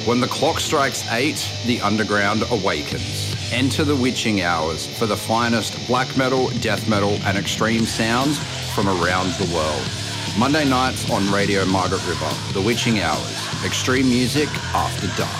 When the clock strikes 8, the underground awakens. Enter the witching hours for the finest black metal, death metal and extreme sounds from around the world. Monday nights on Radio Margaret River, The Witching Hours, extreme music after dark.